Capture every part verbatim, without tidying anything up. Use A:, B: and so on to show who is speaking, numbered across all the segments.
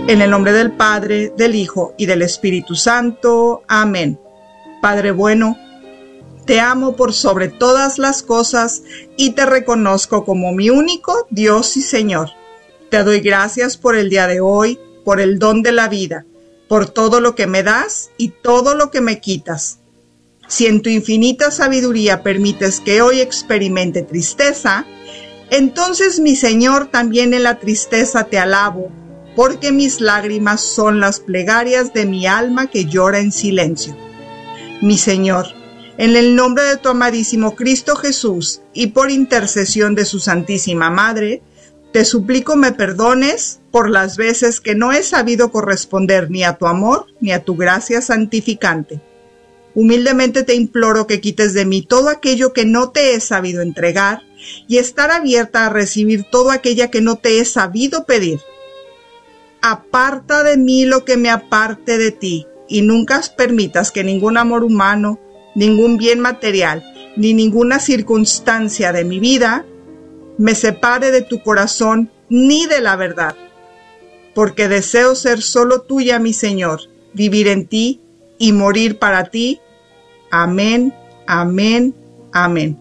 A: En el nombre del Padre, del Hijo y del Espíritu Santo. Amén. Padre bueno, te amo por sobre todas las cosas y te reconozco como mi único Dios y Señor. Te doy gracias por el día de hoy, por el don de la vida, por todo lo que me das y todo lo que me quitas. Si en tu infinita sabiduría permites que hoy experimente tristeza, entonces, mi Señor, también en la tristeza te alabo, porque mis lágrimas son las plegarias de mi alma que llora en silencio. Mi Señor, en el nombre de tu amadísimo Cristo Jesús y por intercesión de su Santísima Madre, te suplico me perdones por las veces que no he sabido corresponder ni a tu amor ni a tu gracia santificante. Humildemente te imploro que quites de mí todo aquello que no te he sabido entregar y estar abierta a recibir todo aquello que no te he sabido pedir. Aparta de mí lo que me aparte de ti, y nunca permitas que ningún amor humano, ningún bien material, ni ninguna circunstancia de mi vida me separe de tu corazón ni de la verdad, porque deseo ser solo tuya, mi Señor, vivir en ti y morir para ti. Amén, amén, amén.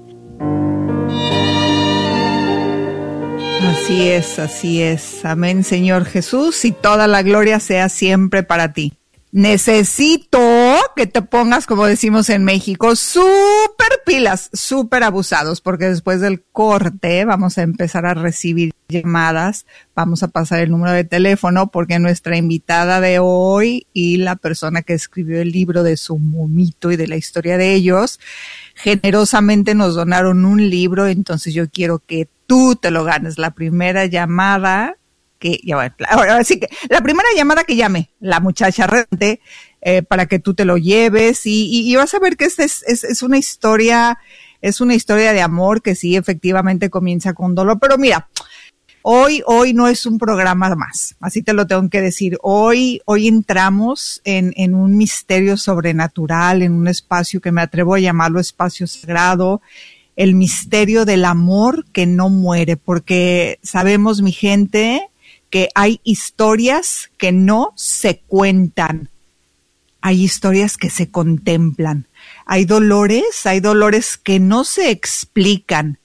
B: Así es, así es. Amén, Señor Jesús, y toda la gloria sea siempre para ti. Necesito que te pongas, como decimos en México, súper pilas, súper abusados, porque después del corte vamos a empezar a recibir llamadas. Vamos a pasar el número de teléfono porque nuestra invitada de hoy y la persona que escribió el libro de su momito y de la historia de ellos, generosamente nos donaron un libro, entonces yo quiero que tú te lo ganes. La primera llamada que, ya bueno, ahora sí que, la primera llamada que llame la muchacha rente, eh, para que tú te lo lleves y, y, y vas a ver que esta es, es, es una historia, es una historia de amor que sí, efectivamente comienza con dolor, pero mira, hoy, hoy no es un programa más, así te lo tengo que decir. Hoy, hoy entramos en, en un misterio sobrenatural, en un espacio que me atrevo a llamarlo espacio sagrado, el misterio del amor que no muere, porque sabemos, mi gente, que hay historias que no se cuentan, hay historias que se contemplan, hay dolores, hay dolores que no se explican,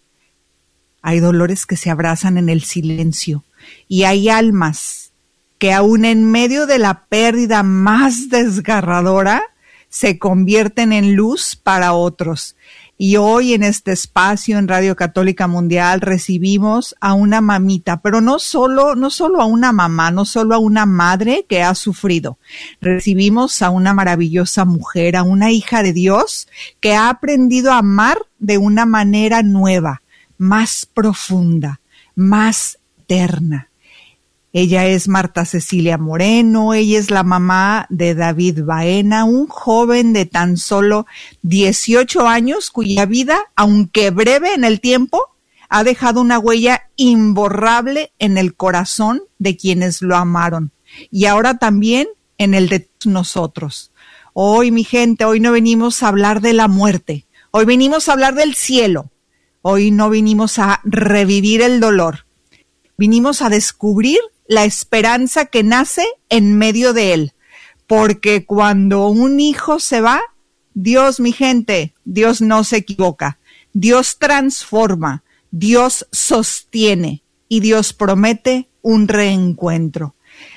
B: hay dolores que se abrazan en el silencio, y hay almas que aún en medio de la pérdida más desgarradora se convierten en luz para otros. Y hoy en este espacio en Radio Católica Mundial recibimos a una mamita, pero no solo, no solo a una mamá, no solo a una madre que ha sufrido. Recibimos a una maravillosa mujer, a una hija de Dios que ha aprendido a amar de una manera nueva, más profunda, más eterna. Ella es Marta Cecilia Moreno, ella es la mamá de David Baena, un joven de tan solo dieciocho años cuya vida, aunque breve en el tiempo, ha dejado una huella imborrable en el corazón de quienes lo amaron y ahora también en el de nosotros. Hoy, mi gente, hoy no venimos a hablar de la muerte, hoy venimos a hablar del cielo, hoy no vinimos a revivir el dolor, vinimos a descubrir la esperanza que nace en medio de él, porque cuando un hijo se va, Dios, mi gente, Dios no se equivoca, Dios transforma, Dios sostiene y Dios promete un reencuentro.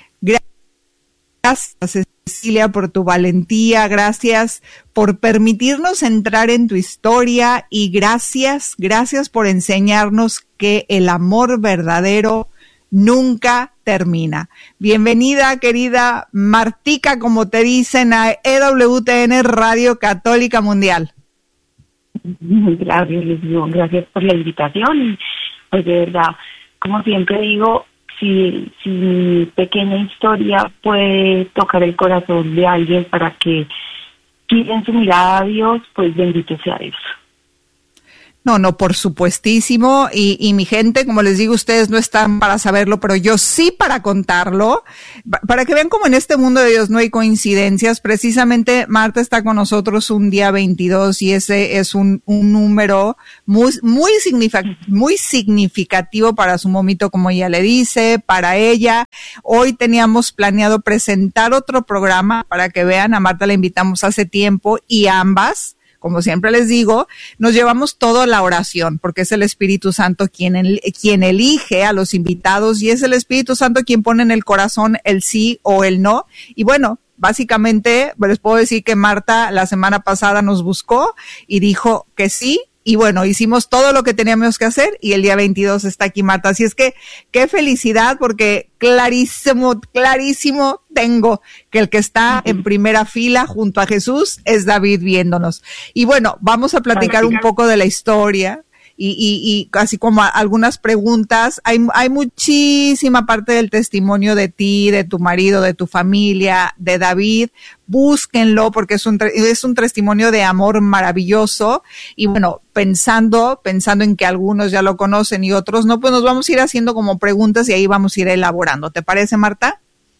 B: Gracias, Cecilia, por tu valentía, gracias por permitirnos entrar en tu historia y gracias, gracias por enseñarnos que el amor verdadero nunca termina. Bienvenida, querida Martica, como te dicen, a E W T N Radio Católica Mundial.
C: Gracias, les digo, gracias por la invitación. Pues de verdad, como siempre digo, si, si mi pequeña historia puede tocar el corazón de alguien para que quiten su mirada a Dios, pues bendito sea Dios.
B: No, no, por supuestísimo, y, y mi gente, como les digo, ustedes no están para saberlo, pero yo sí para contarlo, para que vean cómo en este mundo de Dios no hay coincidencias. Precisamente Marta está con nosotros un día veintidós y ese es un, un número muy, muy, signific- muy significativo para su momito, como ella le dice, para ella. Hoy teníamos planeado presentar otro programa para que vean, a Marta la invitamos hace tiempo y ambas, como siempre les digo, nos llevamos todo a la oración, porque es el Espíritu Santo quien, el, quien elige a los invitados y es el Espíritu Santo quien pone en el corazón el sí o el no. Y bueno, básicamente les puedo decir que Marta la semana pasada nos buscó y dijo que sí. Y bueno, hicimos todo lo que teníamos que hacer y el día veintidós está aquí Marta. Así es que qué felicidad, porque clarísimo, clarísimo tengo que el que está en primera fila junto a Jesús es David viéndonos. Y bueno, vamos a platicar un poco de la historia. Y, y, y así como algunas preguntas, hay, hay muchísima parte del testimonio de ti, de tu marido, de tu familia, de David. Búsquenlo porque es un, es un testimonio de amor maravilloso. Y bueno, pensando, pensando en que algunos ya lo conocen y otros no, pues nos vamos a ir haciendo como preguntas y ahí vamos a ir elaborando. ¿Te parece, Marta?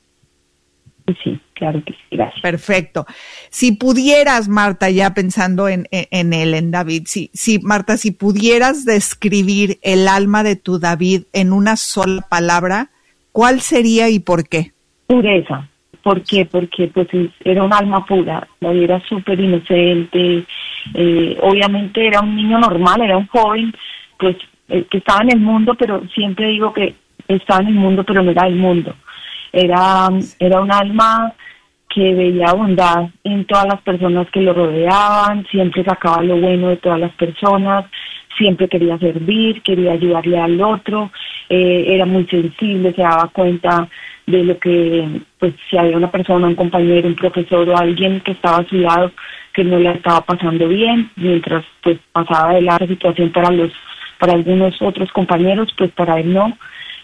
C: Sí, claro que sí, gracias.
B: Perfecto. Si pudieras, Marta, ya pensando en, en, en él, en David, si, si, Marta, si pudieras describir el alma de tu David en una sola palabra, ¿cuál sería y por qué?
C: Pureza. ¿Por qué? Porque pues era un alma pura, David era súper inocente, eh, obviamente era un niño normal, era un joven, pues eh, que estaba en el mundo, pero siempre digo que estaba en el mundo, pero no era el mundo. Era, era un alma que veía bondad en todas las personas que lo rodeaban, siempre sacaba lo bueno de todas las personas, siempre quería servir, quería ayudarle al otro, eh, era muy sensible, se daba cuenta de lo que, pues si había una persona, un compañero, un profesor o alguien que estaba a su lado que no la estaba pasando bien, mientras pues pasaba de la situación para los, para algunos otros compañeros, pues para él no.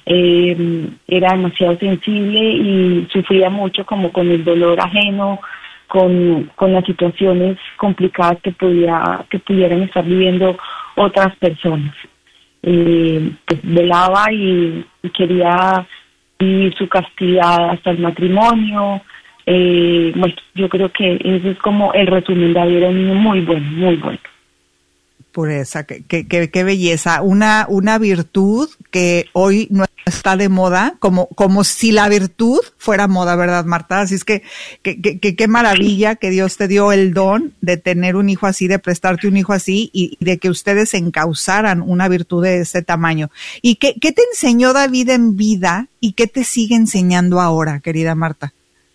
C: Eh, era demasiado sensible y sufría mucho como con el dolor ajeno, con, con las situaciones complicadas que podía, que pudieran estar viviendo otras personas. Eh, pues velaba y, y quería vivir su castidad hasta el matrimonio. Eh, bueno, yo creo que eso es como el resumen. David era un niño muy bueno, muy bueno.
B: Pureza, qué, qué, qué, qué belleza, una, una virtud que hoy no está de moda, como, como si la virtud fuera moda, ¿verdad, Marta? Así es que, que, que, qué maravilla que Dios te dio el don de tener un hijo así, de prestarte un hijo así y, y de que ustedes encauzaran una virtud de ese tamaño. ¿Y qué, qué te enseñó David en vida y qué te sigue enseñando ahora, querida Marta?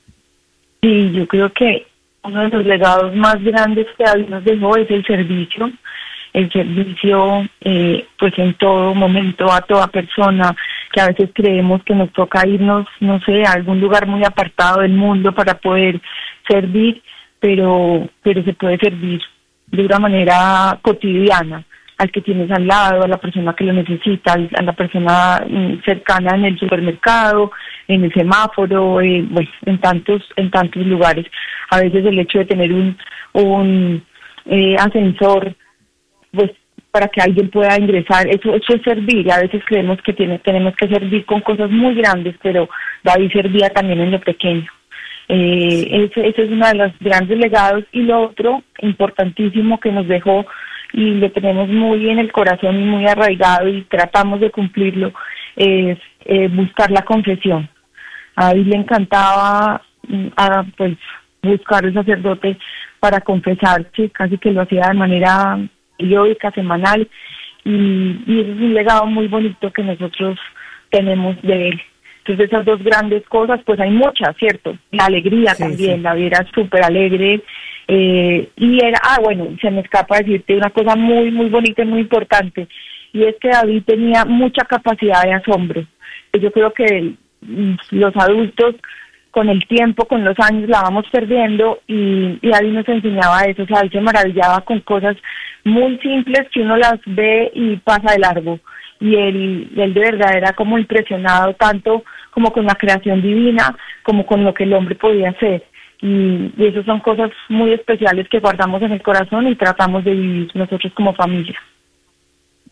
C: Sí, yo creo que uno de los legados más grandes que David nos dejó es el servicio. El servicio, eh, pues en todo momento, a toda persona, que a veces creemos que nos toca irnos, no sé, a algún lugar muy apartado del mundo para poder servir, pero, pero se puede servir de una manera cotidiana, al que tienes al lado, a la persona que lo necesita, a la persona cercana en el supermercado, en el semáforo, eh, bueno, en tantos, en tantos lugares. A veces el hecho de tener un, un eh, ascensor, pues para que alguien pueda ingresar, eso, eso es servir. A veces creemos que tiene, tenemos que servir con cosas muy grandes, pero David servía también en lo pequeño. Eh, ese, ese es uno de los grandes legados. Y lo otro importantísimo que nos dejó y lo tenemos muy en el corazón y muy arraigado y tratamos de cumplirlo, es eh, buscar la confesión. A David le encantaba a, pues buscar el sacerdote para confesarse, casi que lo hacía de manera periódica, semanal, y, y eso es un legado muy bonito que nosotros tenemos de él. Entonces esas dos grandes cosas, pues hay muchas, ¿cierto? La alegría sí, también, sí. La vida era súper alegre, eh, y era, ah bueno, se me escapa decirte una cosa muy, muy bonita y muy importante, y es que David tenía mucha capacidad de asombro. Yo creo que los adultos con el tiempo, con los años, la vamos perdiendo, y, y David nos enseñaba eso. O sea, él se maravillaba con cosas muy simples que uno las ve y pasa de largo, y él, él de verdad era como impresionado tanto como con la creación divina, como con lo que el hombre podía hacer, y, y esas son cosas muy especiales que guardamos en el corazón y tratamos de vivir nosotros como familia.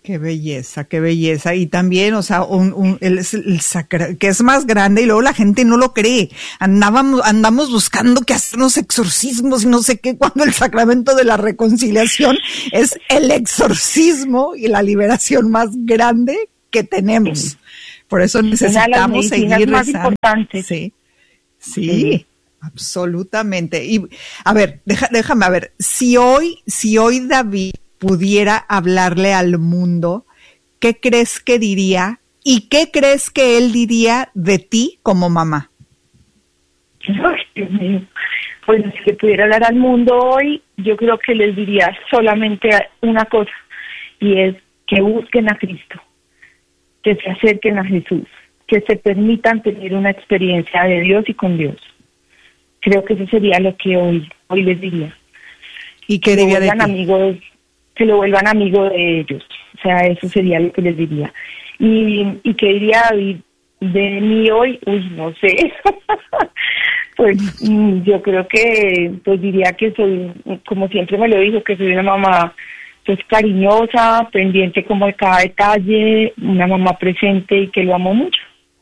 B: Qué belleza, qué belleza. Y también, o sea, un, un, el, el sacra, que es más grande y luego la gente no lo cree. Andábamos, andamos buscando que hacernos exorcismos y no sé qué, cuando el sacramento de la reconciliación es el exorcismo y la liberación más grande que tenemos. Por eso necesitamos seguir
C: más
B: rezando.
C: Importantes.
B: Sí, sí, sí, absolutamente. Y a ver, deja, déjame a ver, si hoy, si hoy David pudiera hablarle al mundo, ¿qué crees que diría? ¿Y qué crees que él diría de ti como mamá?
C: Ay, Dios mío. Pues si le pudiera hablar al mundo hoy, yo creo que les diría solamente una cosa, y es que busquen a Cristo, que se acerquen a Jesús, que se permitan tener una experiencia de Dios y con Dios. Creo que eso sería lo que hoy, hoy les diría.
B: ¿Y qué diría de ti?
C: Amigos, que lo vuelvan amigo de ellos. O sea, eso sería lo que les diría. Y, y qué diría David de mí hoy, uy, no sé. Pues yo creo que pues diría que soy, como siempre me lo dijo, que soy una mamá pues cariñosa, pendiente como de cada detalle, una mamá presente y que lo amo mucho.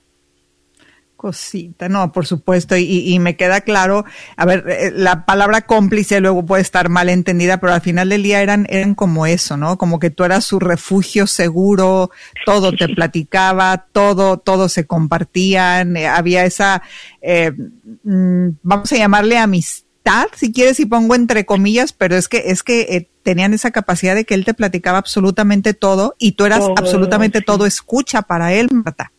B: Cosita, no, por supuesto, y, y me queda claro, a ver, la palabra cómplice luego puede estar mal entendida, pero al final del día eran, eran como eso, ¿no? Como que tú eras su refugio seguro, todo te platicaba, todo, todo se compartían, eh, había esa, eh, mm, vamos a llamarle amistad, si quieres, y pongo entre comillas, pero es que, es que eh, tenían esa capacidad de que él te platicaba absolutamente todo, y tú eras oh, absolutamente sí. todo escucha para él, Marta.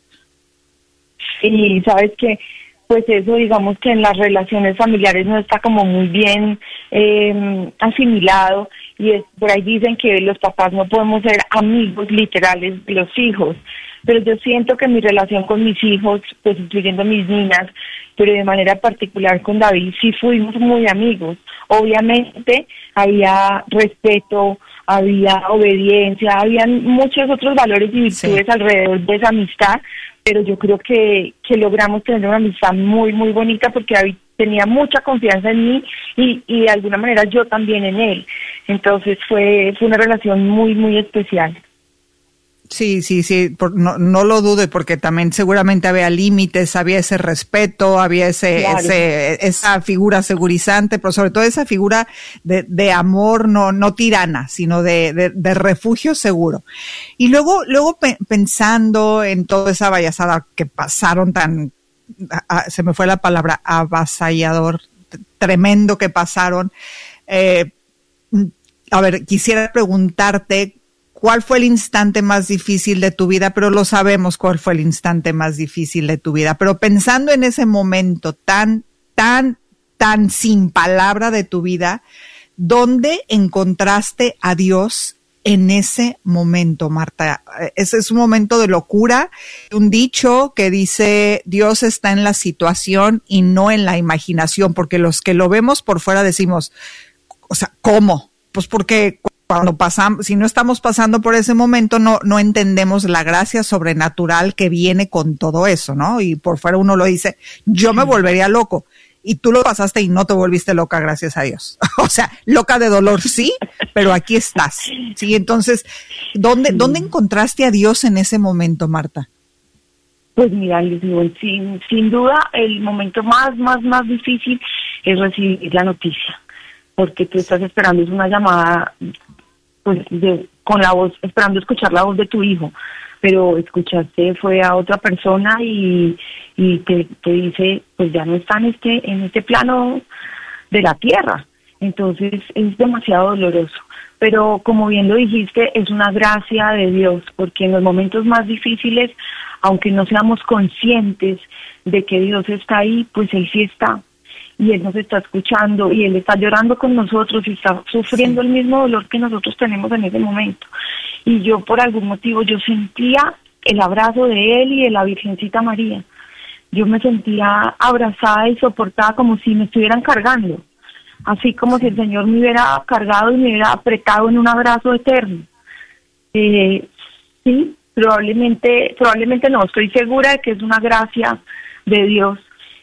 C: Y sabes que, pues eso, digamos que en las relaciones familiares no está como muy bien eh, asimilado, y es, por ahí dicen que los papás no podemos ser amigos literales de los hijos, pero yo siento que mi relación con mis hijos, pues incluyendo mis niñas, pero de manera particular con David, sí fuimos muy amigos. Obviamente había respeto, había obediencia, había muchos otros valores y virtudes sí. alrededor de esa amistad, pero yo creo que, que logramos tener una amistad muy, muy bonita porque David tenía mucha confianza en mí y, y de alguna manera yo también en él. Entonces fue, fue una relación muy, muy especial.
B: Sí, sí, sí, por, no, no lo dude porque también seguramente había límites, había ese respeto, había ese, claro. ese esa figura segurizante, pero sobre todo esa figura de, de amor no, no tirana, sino de, de, de refugio seguro. Y luego, luego pe- pensando en toda esa vallazada que pasaron tan, a, a, se me fue la palabra, avasallador, t- tremendo que pasaron, eh, a ver, quisiera preguntarte, ¿cuál fue el instante más difícil de tu vida? Pero lo sabemos cuál fue el instante más difícil de tu vida. Pero pensando en ese momento tan, tan, tan sin palabra de tu vida, ¿dónde encontraste a Dios en ese momento, Marta? Ese es un momento de locura. Un dicho que dice, Dios está en la situación y no en la imaginación, porque los que lo vemos por fuera decimos, o sea, ¿cómo? Pues porque cuando pasamos, si no estamos pasando por ese momento, no, no entendemos la gracia sobrenatural que viene con todo eso, ¿no? Y por fuera uno lo dice, yo me volvería loco. Y tú lo pasaste y no te volviste loca, gracias a Dios. O sea, loca de dolor, sí, pero aquí estás. Sí, entonces, ¿dónde, ¿dónde encontraste a Dios en ese momento, Marta?
C: Pues mira, Lisbeth, sin, sin duda, el momento más, más, más difícil es recibir la noticia. Porque tú estás esperando, es una llamada, pues, de, con la voz, esperando escuchar la voz de tu hijo, pero escuchaste fue a otra persona y, y te, te dice, pues ya no está en este, en este plano de la tierra. Entonces es demasiado doloroso. Pero como bien lo dijiste, es una gracia de Dios, porque en los momentos más difíciles, aunque no seamos conscientes de que Dios está ahí, pues Él sí está. Y Él nos está escuchando y Él está llorando con nosotros y está sufriendo sí. el mismo dolor que nosotros tenemos en ese momento. Y yo por algún motivo, yo sentía el abrazo de Él y de la Virgencita María. Yo me sentía abrazada y soportada como si me estuvieran cargando. Así como sí. si el Señor me hubiera cargado y me hubiera apretado en un abrazo eterno. Eh, sí, probablemente, probablemente no, estoy segura de que es una gracia de Dios.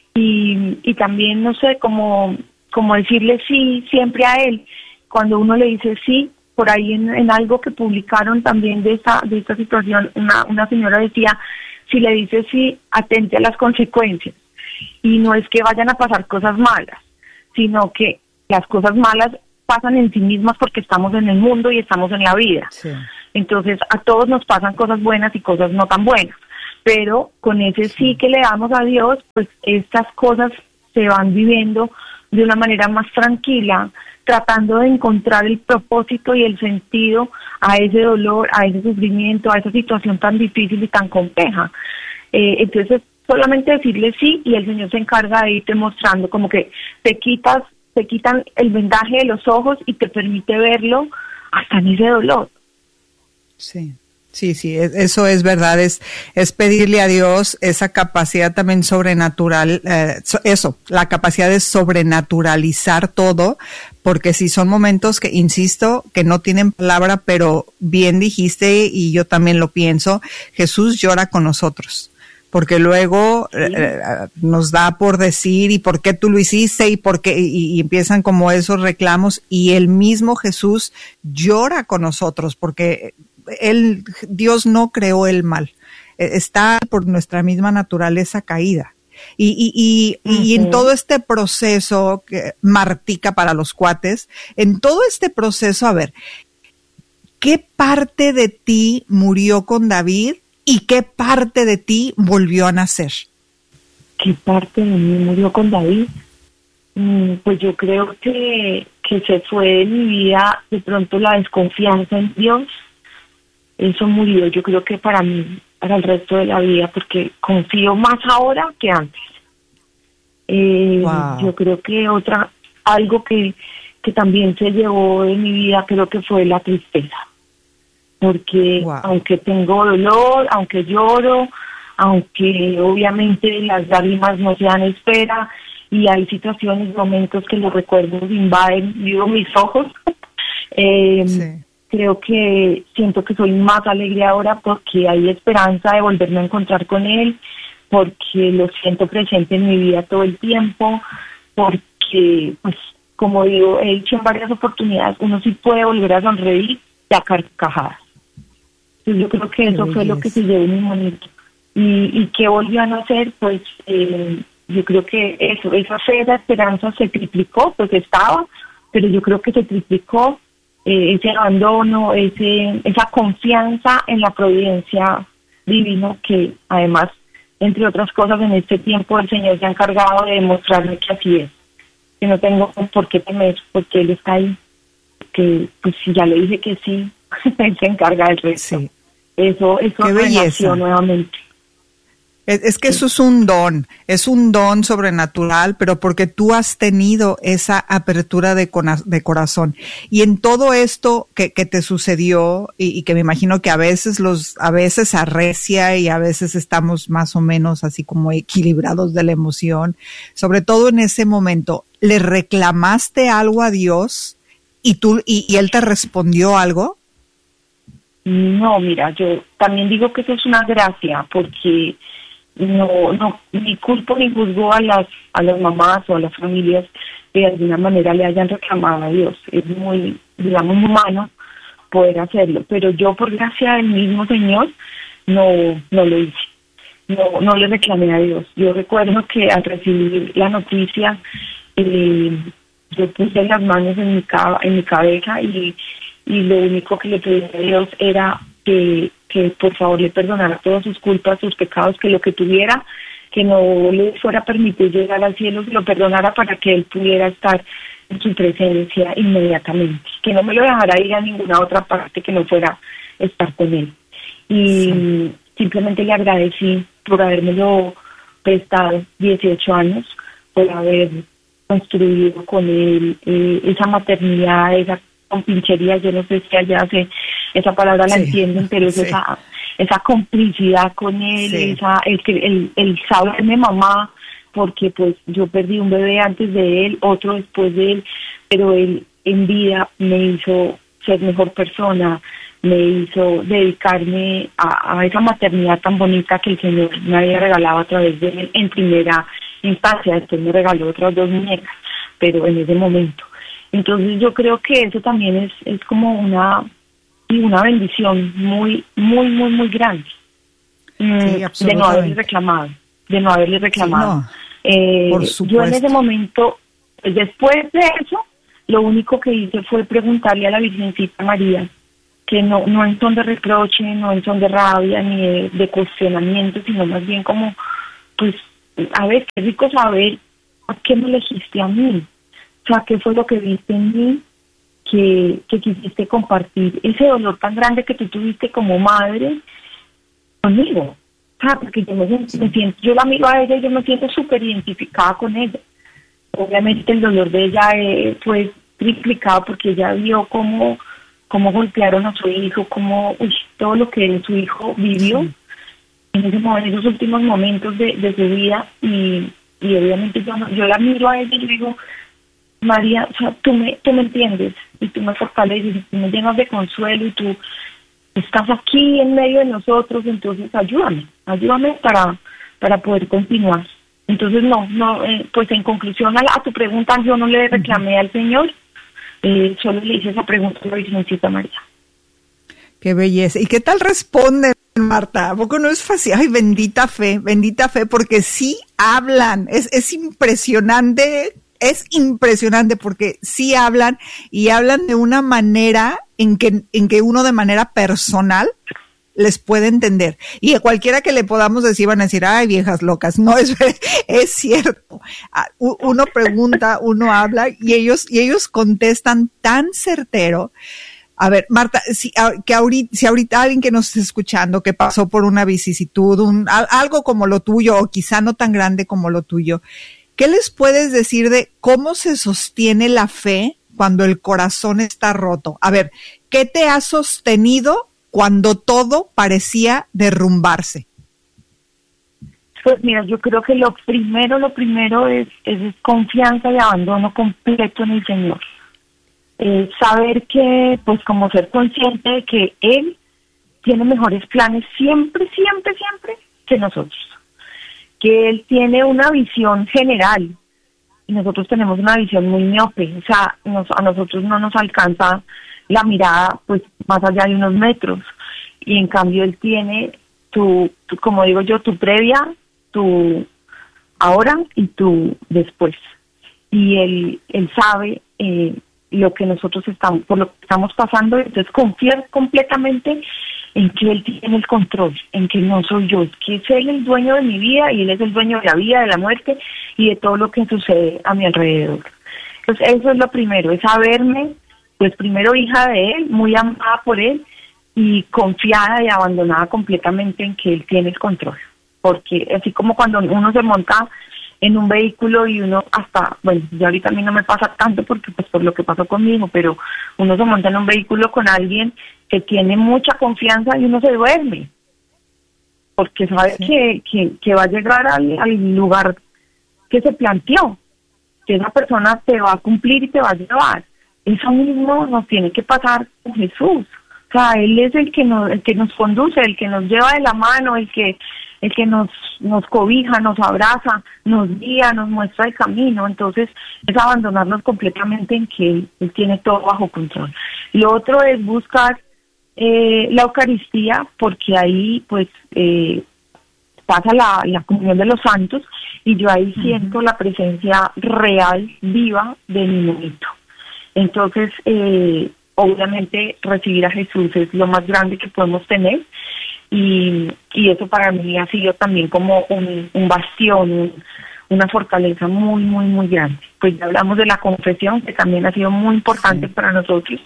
C: Y, y también, no sé, como, como decirle sí siempre a Él. Cuando uno le dice sí, por ahí en, en algo que publicaron también de esta, de esta situación, una, una señora decía, si le dices sí, atente a las consecuencias. Y no es que vayan a pasar cosas malas, sino que las cosas malas pasan en sí mismas porque estamos en el mundo y estamos en la vida. Sí. Entonces a todos nos pasan cosas buenas y cosas no tan buenas, pero con ese sí que le damos a Dios, pues estas cosas se van viviendo de una manera más tranquila, tratando de encontrar el propósito y el sentido a ese dolor, a ese sufrimiento, a esa situación tan difícil y tan compleja. Eh, entonces, solamente decirle sí y el Señor se encarga de irte mostrando, como que te quitas, te quitan el vendaje de los ojos y te permite verlo hasta en ese dolor.
B: Sí. Sí, sí, eso es verdad, es, es pedirle a Dios esa capacidad también sobrenatural, eh, eso, la capacidad de sobrenaturalizar todo, porque si son momentos que, insisto, que no tienen palabra, pero bien dijiste, y yo también lo pienso, Jesús llora con nosotros. Porque luego sí. eh, nos da por decir, ¿y por qué tú lo hiciste? Y por qué, y, y empiezan como esos reclamos, y el mismo Jesús llora con nosotros, porque Él, Dios no creó el mal, está por nuestra misma naturaleza caída. Y, y, y, uh-huh. y en todo este proceso, que Martica para los cuates, en todo este proceso, a ver, ¿qué parte de ti murió con David y qué parte de ti volvió a nacer?
C: ¿Qué parte de mí murió con David? Mm, pues yo creo que, que se fue de mi vida de pronto la desconfianza en Dios. Eso murió, yo creo que para mí, para el resto de la vida, porque confío más ahora que antes. Eh, wow. Yo creo que otra, algo que, que también se llevó de mi vida, creo que fue la tristeza. Porque wow. aunque tengo dolor, aunque lloro, aunque obviamente las lágrimas no se dan espera, y hay situaciones, momentos que los recuerdos invaden, digo, mis ojos, eh, sí. Creo que siento que soy más alegre ahora porque hay esperanza de volverme a encontrar con él, porque lo siento presente en mi vida todo el tiempo, porque, pues, como digo, he dicho en varias oportunidades, uno sí puede volver a sonreír y a carcajadas. Entonces yo creo que eso fue lo que se llevó en mi momento. Y, y que volvió a nacer, pues, eh, yo creo que eso, esa fe, esa esperanza se triplicó, pues estaba, pero yo creo que se triplicó. Eh, ese abandono, ese, esa confianza en la providencia divina que además, entre otras cosas, en este tiempo el Señor se ha encargado de demostrarme que así es, que no tengo por qué temer, porque Él está ahí, que pues si ya le dije que sí, Él se encarga del resto. Sí. Eso, eso renació nuevamente.
B: Es, es que sí. Eso es un don, es un don sobrenatural, pero porque tú has tenido esa apertura de, cona, de corazón. Y en todo esto que, que te sucedió, y, y que me imagino que a veces los, a veces arrecia y a veces estamos más o menos así como equilibrados de la emoción, sobre todo en ese momento, ¿le reclamaste algo a Dios y tú, y, y Él te respondió algo?
C: No, mira, yo también digo que eso es una gracia, porque no, no, ni culpo ni juzgo a las, a las mamás o a las familias que de alguna manera le hayan reclamado a Dios. Es muy, digamos, humano poder hacerlo, pero yo, por gracia del mismo Señor, no, no lo hice. No, no le reclamé a Dios. Yo recuerdo que al recibir la noticia, eh, yo puse las manos en mi, ca- en mi cabeza y, y lo único que le pedí a Dios era que que por favor le perdonara todas sus culpas, sus pecados, que lo que tuviera, que no le fuera permitido llegar al cielo, que lo perdonara para que él pudiera estar en su presencia inmediatamente, que no me lo dejara ir a ninguna otra parte que no fuera estar con él. Y sí. Simplemente le agradecí por habérmelo prestado dieciocho años, por haber construido con él eh, esa maternidad, esa compinchería, yo no sé si allá hace esa palabra la sí, entienden, pero es sí. esa esa complicidad con él, sí. esa el, el el saberme mamá, porque pues yo perdí un bebé antes de él, otro después de él, pero él en vida me hizo ser mejor persona, me hizo dedicarme a, a esa maternidad tan bonita que el Señor me había regalado a través de él en primera instancia. Después me regaló otras dos muñecas, pero en ese momento. Entonces yo creo que eso también es, es como una, una bendición muy, muy, muy, muy grande. Sí, de no haberle reclamado, de no haberle reclamado. Sí, no, eh, por supuesto. Yo en ese momento, después de eso, lo único que hice fue preguntarle a la Virgencita María, que no, no en son de reproche, no en son de rabia, ni de, de cuestionamiento, sino más bien como, pues, a ver, qué rico saber por qué me elegiste a mí. O sea, qué fue lo que viste en mí que, que quisiste compartir ese dolor tan grande que tú tuviste como madre conmigo. O sea, porque yo me, me siento, yo la miro a ella y yo me siento súper identificada con ella. Obviamente el dolor de ella eh, fue triplicado porque ella vio cómo, cómo golpearon a su hijo, cómo uy, todo lo que su hijo vivió sí. en, ese, en esos últimos momentos de, de su vida y, y obviamente yo, yo la miro a ella y yo digo, María, o sea, tú me, tú me entiendes y tú me fortaleces y tú me llenas de consuelo y tú estás aquí en medio de nosotros, entonces ayúdame, ayúdame para, para poder continuar. Entonces no, no, eh, pues en conclusión a, la, a tu pregunta, yo no le reclamé al Señor, eh, solo le hice esa pregunta a la Virgencita María.
B: Qué belleza. ¿Y qué tal responden, Marta? ¿A poco no es fácil? Ay, bendita fe, bendita fe, porque sí hablan, es, es impresionante. Es impresionante porque sí hablan y hablan de una manera en que, en que uno de manera personal les puede entender. Y a cualquiera que le podamos decir van a decir, ay, viejas locas. No, es, es cierto. Uno pregunta, uno habla y ellos, y ellos contestan tan certero. A ver, Marta, si, que ahorita, si ahorita alguien que nos esté escuchando que pasó por una vicisitud, un, algo como lo tuyo o quizá no tan grande como lo tuyo, ¿qué les puedes decir de cómo se sostiene la fe cuando el corazón está roto? A ver, ¿qué te ha sostenido cuando todo parecía derrumbarse?
C: Pues mira, yo creo que lo primero, lo primero es, es confianza y abandono completo en el Señor. Eh, saber que, pues como ser consciente de que Él tiene mejores planes siempre, siempre, siempre que nosotros. Que Él tiene una visión general y nosotros tenemos una visión muy miope, o sea, nos, a nosotros no nos alcanza la mirada pues más allá de unos metros y en cambio Él tiene tu, tu como digo yo, tu previa, tu ahora y tu después y Él, él sabe eh, lo que nosotros estamos, por lo que estamos pasando, entonces confiar completamente en que Él tiene el control, en que no soy yo, es que es Él el dueño de mi vida y Él es el dueño de la vida, de la muerte y de todo lo que sucede a mi alrededor. Entonces eso es lo primero, es saberme, pues primero hija de Él, muy amada por Él y confiada y abandonada completamente en que Él tiene el control. Porque así como cuando uno se monta en un vehículo y uno hasta, bueno, ya ahorita a mí no me pasa tanto porque pues por lo que pasó conmigo, pero uno se monta en un vehículo con alguien que tiene mucha confianza y uno se duerme, porque sabe sí. que, que, que va a llegar al, al lugar que se planteó, que esa persona te va a cumplir y te va a llevar. Eso mismo nos tiene que pasar con Jesús. O sea, Él es el que nos, el que nos conduce, el que nos lleva de la mano, el que el que nos nos cobija, nos abraza, nos guía, nos muestra el camino. Entonces es abandonarnos completamente en que Él, él tiene todo bajo control. Lo otro es buscar eh, la Eucaristía, porque ahí pues eh, pasa la, la comunión de los santos y yo ahí uh-huh. siento la presencia real, viva de mi monito. Entonces, eh, obviamente recibir a Jesús es lo más grande que podemos tener. Y, y eso para mí ha sido también como un, un bastión, un, una fortaleza muy, muy, muy grande. Pues ya hablamos de la confesión, que también ha sido muy importante sí. para nosotros.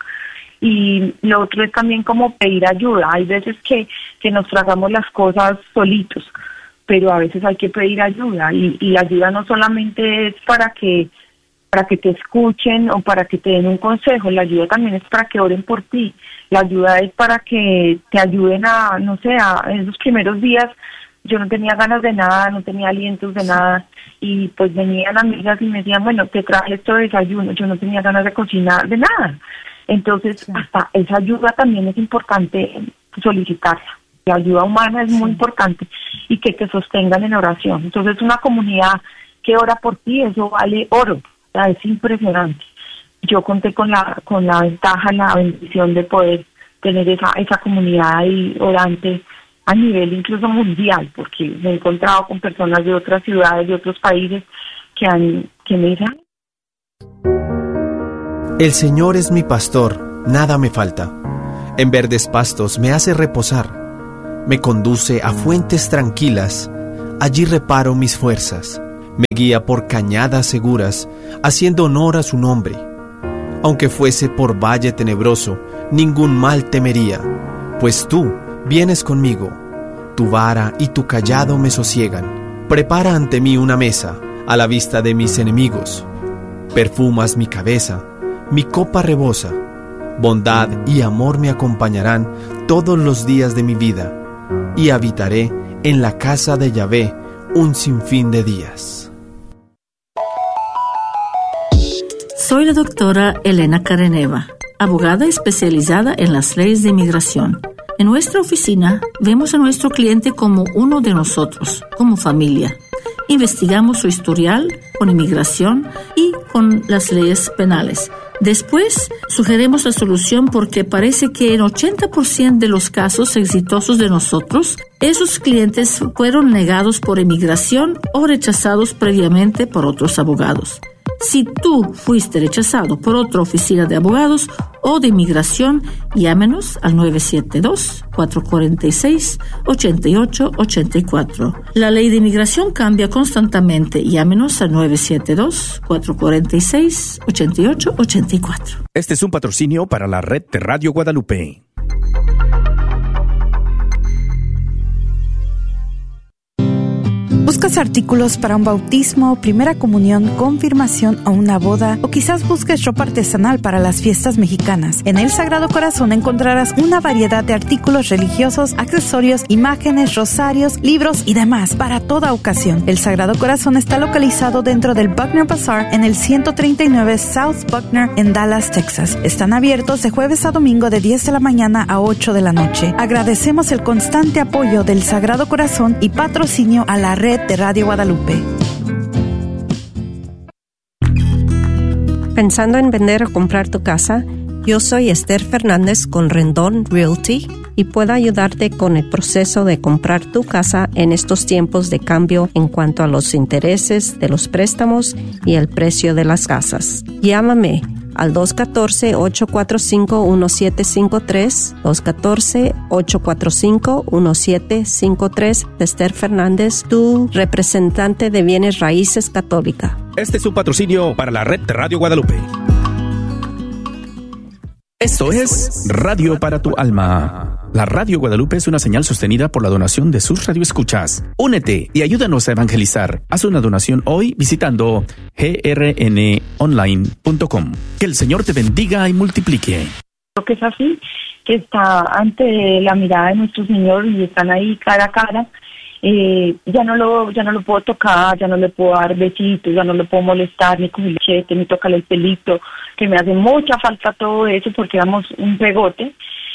C: Y lo otro es también como pedir ayuda. Hay veces que, que nos tragamos las cosas solitos, pero a veces hay que pedir ayuda. Y, y la ayuda no solamente es para que para que te escuchen o para que te den un consejo, la ayuda también es para que oren por ti, la ayuda es para que te ayuden a, no sé, a, en esos primeros días yo no tenía ganas de nada, no tenía alientos de nada, y pues venían amigas y me decían, bueno, te traje esto de desayuno, yo no tenía ganas de cocinar, de nada. Entonces, sí. hasta esa ayuda también es importante solicitarla. La ayuda humana es sí. muy importante y que te sostengan en oración. Entonces, una comunidad que ora por ti, eso vale oro. O sea, es impresionante. yo conté con la con la ventaja, la bendición de poder tener esa esa comunidad ahí orante a nivel incluso mundial, porque me he encontrado con personas de otras ciudades, de otros países que han que me dicen:
D: El Señor es mi pastor, nada me falta. En verdes pastos me hace reposar. Me conduce a fuentes tranquilas. Allí reparo mis fuerzas. Me guía por cañadas seguras, haciendo honor a su nombre. Aunque fuese por valle tenebroso, ningún mal temería, pues tú vienes conmigo. Tu vara y tu cayado me sosiegan. Prepara ante mí una mesa, a la vista de mis enemigos. Perfumas mi cabeza, mi copa rebosa. Bondad y amor me acompañarán todos los días de mi vida, y habitaré en la casa de Yahvé un sinfín de días.
E: Soy la doctora Elena Careneva, abogada especializada en las leyes de inmigración. En nuestra oficina vemos a nuestro cliente como uno de nosotros, como familia. Investigamos su historial con inmigración y con las leyes penales. Después, sugerimos la solución porque parece que en ochenta por ciento de los casos exitosos de nosotros, esos clientes fueron negados por inmigración o rechazados previamente por otros abogados. Si tú fuiste rechazado por otra oficina de abogados o de inmigración, llámenos al nueve siete dos, cuatro cuatro seis, ocho ocho ocho cuatro. La ley de inmigración cambia constantemente. Llámenos al nueve siete dos, cuatro cuatro seis, ocho ocho ocho cuatro.
F: Este es un patrocinio para la red de Radio Guadalupe.
G: ¿Buscas artículos para un bautismo, primera comunión, confirmación o una boda? O quizás busques ropa artesanal para las fiestas mexicanas. En El Sagrado Corazón encontrarás una variedad de artículos religiosos, accesorios, imágenes, rosarios, libros y demás para toda ocasión. El Sagrado Corazón está localizado dentro del Buckner Bazaar en el ciento treinta y nueve South Buckner en Dallas, Texas. Están abiertos de jueves a domingo de diez de la mañana a ocho de la noche. Agradecemos el constante apoyo del Sagrado Corazón y patrocinio a la red de Radio Guadalupe.
H: ¿Pensando en vender o comprar tu casa? Yo soy Esther Fernández con Rendón Realty y puedo ayudarte con el proceso de comprar tu casa en estos tiempos de cambio en cuanto a los intereses de los préstamos y el precio de las casas. Llámame al dos uno cuatro, ocho cuatro cinco, uno siete cinco tres, dos uno cuatro, ocho cuatro cinco, uno siete cinco tres, Esther Fernández, tu representante de bienes raíces católica.
F: Este es un patrocinio para la red de Radio Guadalupe. Esto es Radio para tu Alma. La Radio Guadalupe es una señal sostenida por la donación de sus radioescuchas. Únete y ayúdanos a evangelizar. Haz una donación hoy visitando g r n online punto com. Que el Señor te bendiga y multiplique.
C: Creo que es así, que está ante la mirada de nuestro Señor y están ahí cara a cara. Eh, ya no lo ya no lo puedo tocar, ya no le puedo dar besitos, ya no le puedo molestar, ni con el chete, ni tocarle el pelito, que me hace mucha falta todo eso porque éramos un pegote.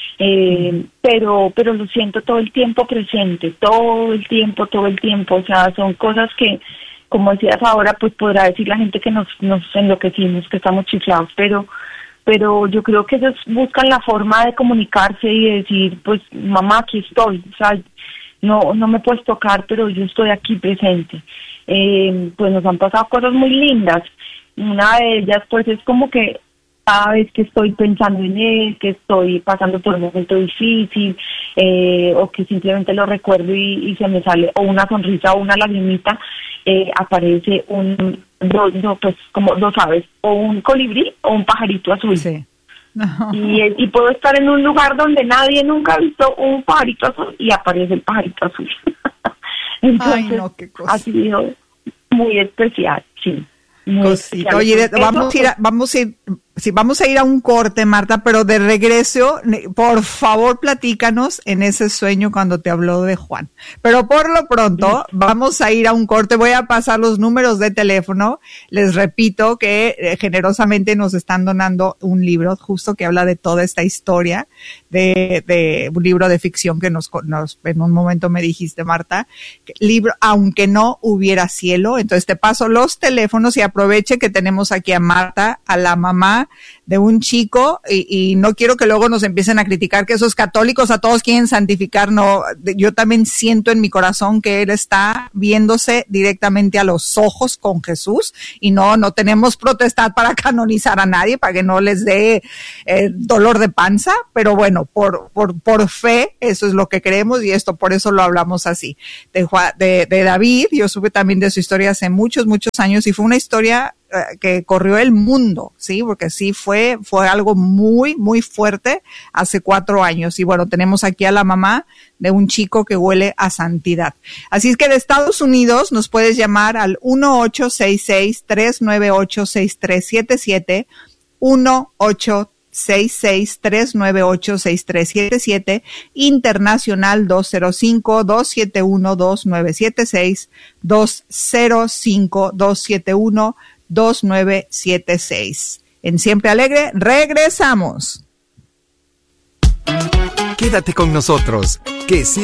C: Eh, pero pero lo siento todo el tiempo presente, todo el tiempo, todo el tiempo, o sea, son cosas que, como decías ahora, pues podrá decir la gente que nos nos enloquecimos, que estamos chiflados, pero pero yo creo que ellos buscan la forma de comunicarse y de decir, pues mamá, aquí estoy, o sea, no no me puedes tocar, pero yo estoy aquí presente. Eh, pues nos han pasado cosas muy lindas. Una de ellas, pues, es como que cada vez que estoy pensando en él, que estoy pasando por un momento difícil, eh, o que simplemente lo recuerdo y, y se me sale o una sonrisa o una lagrimita, eh, aparece un, dos, no, pues como dos aves, o un colibrí o un pajarito azul. Sí. No. Y, y puedo estar en un lugar donde nadie nunca ha visto un pajarito azul y aparece el pajarito azul. Entonces, ay, no, qué cosa. Ha sido muy especial, sí.
B: Cosita. Oye, vamos a ir, a, vamos a ir, sí, vamos a ir a un corte, Marta, pero de regreso, por favor, platícanos en ese sueño cuando te habló de Juan. Pero por lo pronto, sí, vamos a ir a un corte. Voy a pasar los números de teléfono. Les repito que eh, generosamente nos están donando un libro justo que habla de toda esta historia de, de un libro de ficción que nos, nos en un momento me dijiste, Marta, libro Aunque no hubiera cielo. Entonces te paso los teléfonos y aproveche que tenemos aquí a Marta, a la mamá historia de un chico, y, y no quiero que luego nos empiecen a criticar que esos católicos a todos quieren santificar, no, yo también siento en mi corazón que él está viéndose directamente a los ojos con Jesús, y no, no tenemos potestad para canonizar a nadie, para que no les dé eh, dolor de panza, pero bueno, por, por, por fe, eso es lo que creemos, y esto, por eso lo hablamos así. De, de, de David, yo supe también de su historia hace muchos, muchos años, y fue una historia que corrió el mundo, sí, porque sí fue, fue algo muy, muy fuerte hace cuatro años. Y bueno, tenemos aquí a la mamá de un chico que huele a santidad. Así es que de Estados Unidos nos puedes llamar al uno ocho seis seis, tres nueve ocho, seis tres siete siete, uno ocho seis seis, tres nueve ocho, seis tres siete siete, internacional dos cero cinco, dos siete uno, dos nueve siete seis, dos cero cinco, dos siete uno, dos nueve siete seis. En Siempre Alegre, regresamos.
I: Quédate con nosotros, que